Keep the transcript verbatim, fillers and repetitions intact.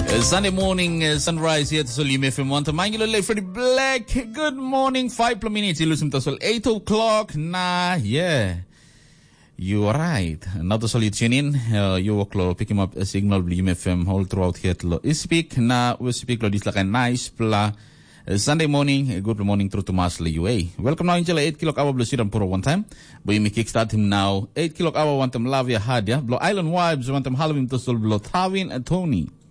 Uh, Sunday morning, uh, sunrise here to Sol U M F M one. Mangulo late Freddie Black. Good morning, five minutes. Ilusum to Sol eight o'clock. Nah, yeah. You are right. Now to Sol you tune in. Uh, you walk low, pick him up a signal U M F M all throughout here to lo. Speak na we speak lo this like a nice pla. Uh, Sunday morning, uh, good morning through to Masla U A. Welcome now into eight kilok hour blue siram puro one time. Boy me kickstart him now. eight kilok hour one time love ya had ya. Blow Island Vibes one time Halloween to Sol blow Tawin and Tony.